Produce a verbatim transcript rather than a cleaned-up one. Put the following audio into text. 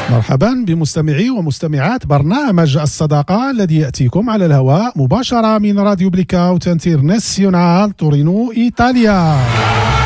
مرحبا بمستمعي ومستمعات برنامج الصداقة الذي يأتيكم على الهواء مباشرة من راديو بليكاوت انترناسيونال تورينو إيطاليا.